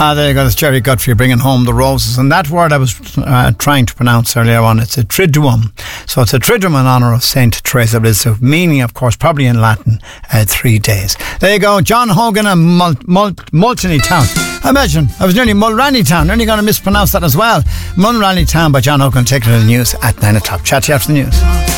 There you go. That's Jerry Guthrie bringing home the roses. And that word I was trying to pronounce earlier on, it's a triduum. So it's a triduum in honour of Saint Teresa, but it's a meaning, of course, probably in Latin, 3 days. There you go. John Hogan and Multony Town. Imagine, I was nearly Mulranny Town. Nearly going to mispronounce that as well. Mulranny Town by John Hogan, taking to the news at 9 o'clock. Chat to you after the news.